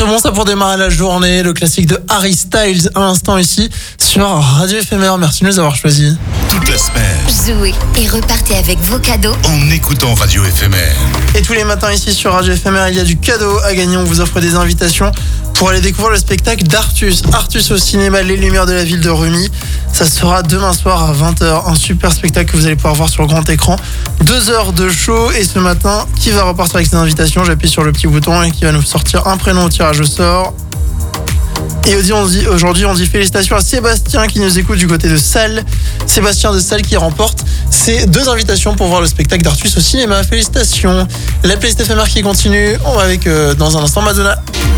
bon ça pour démarrer la journée, le classique de Harry Styles à l'instant ici sur Radio Éphémère. Merci de nous avoir choisis. Toute la semaine, Jouez et repartez avec vos cadeaux en écoutant Radio Éphémère. Et tous les matins ici sur Radio Éphémère, il y a du cadeau à gagner. On vous offre des invitations pour aller découvrir le spectacle d'Artus. Artus au cinéma Les Lumières de la Ville de Rumi. Ça sera demain soir à 20h. Un super spectacle que vous allez pouvoir voir sur le grand écran. 2 heures de show. Et ce matin, qui va repartir avec ses invitations? J'appuie sur le petit bouton et qui va nous sortir un prénom au tirage au sort. Et aujourd'hui, on dit félicitations à Sébastien qui nous écoute du côté de Salles. Sébastien de Salles qui remporte ses 2 invitations pour voir le spectacle d'Artus au cinéma. Félicitations. La playlist éphémère qui continue. On va avec dans un instant Madonna.